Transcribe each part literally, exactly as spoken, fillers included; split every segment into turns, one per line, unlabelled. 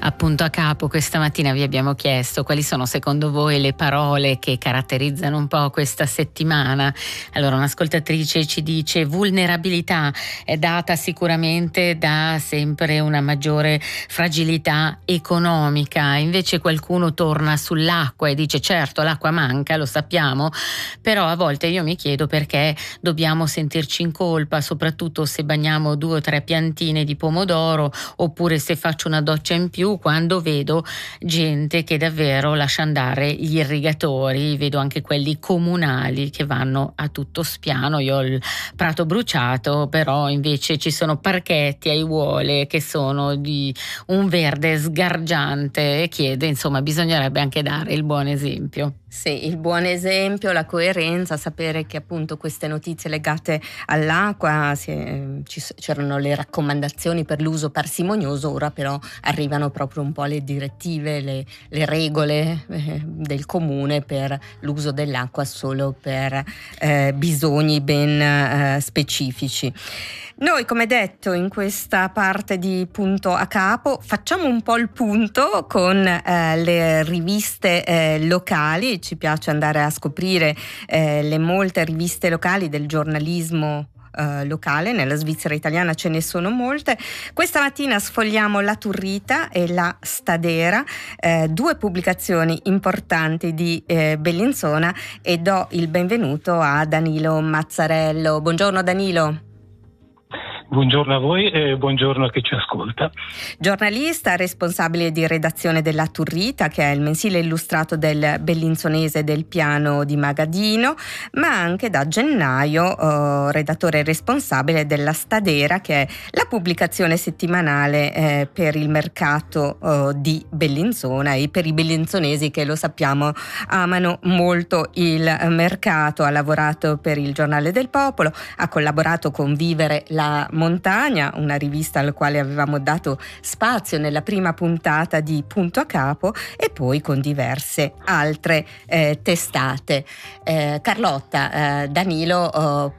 Appunto a capo questa mattina vi abbiamo chiesto quali sono secondo voi le parole che caratterizzano un po' questa settimana. Allora un'ascoltatrice ci dice: vulnerabilità è data sicuramente da sempre una maggiore fragilità economica. Invece qualcuno torna sull'acqua e dice: certo, l'acqua manca, lo sappiamo, però a volte io mi chiedo perché dobbiamo sentirci in colpa, soprattutto se bagniamo due o tre piantine di pomodoro, oppure se faccio una doccia in più, quando vedo gente che davvero lascia andare gli irrigatori. Vedo anche quelli comunali che vanno a tutto spiano. Io ho il prato bruciato, però invece ci sono parchetti, aiuole che sono di un verde sgargiante, e chiedo, insomma, bisognerebbe anche dare il buon esempio.
Sì, il buon esempio, la coerenza, sapere che appunto queste notizie legate all'acqua, si, eh, ci, c'erano le raccomandazioni per l'uso parsimonioso, ora però arrivano proprio un po' le direttive, le, le regole eh, del comune per l'uso dell'acqua solo per eh, bisogni ben eh, specifici. Noi, come detto, in questa parte di Punto a Capo facciamo un po' il punto con eh, le riviste eh, locali. Ci piace andare a scoprire eh, le molte riviste locali del giornalismo eh, locale. Nella Svizzera italiana ce ne sono molte. Questa mattina sfogliamo La Turrita e La Stadera, eh, due pubblicazioni importanti di eh, Bellinzona, e do il benvenuto a Danilo Mazzarello. Buongiorno Danilo.
Buongiorno a voi e buongiorno a chi ci ascolta.
Giornalista, responsabile di redazione della Turrita, che è il mensile illustrato del bellinzonese del Piano di Magadino, ma anche da gennaio eh, redattore responsabile della Stadera, che è la pubblicazione settimanale eh, per il mercato eh, di Bellinzona e per i bellinzonesi che, lo sappiamo, amano molto il mercato. Ha lavorato per il Giornale del Popolo, ha collaborato con Vivere la Montagna, una rivista al quale avevamo dato spazio nella prima puntata di Punto a Capo, e poi con diverse altre eh, testate. Eh, Carlotta, eh, Danilo eh,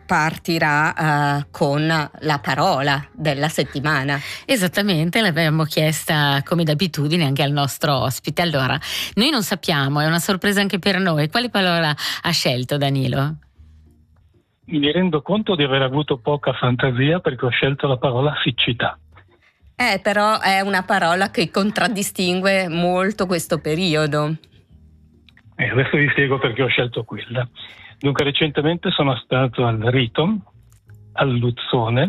partirà eh, con la parola della settimana.
Esattamente, l'abbiamo chiesta come d'abitudine anche al nostro ospite. Allora, noi non sappiamo, è una sorpresa anche per noi, quale parola ha scelto Danilo?
Mi rendo conto di aver avuto poca fantasia perché ho scelto la parola siccità.
Eh, però è una parola che contraddistingue molto questo periodo.
E adesso vi spiego perché ho scelto quella. Dunque, recentemente sono stato al Rito, al Luzzone,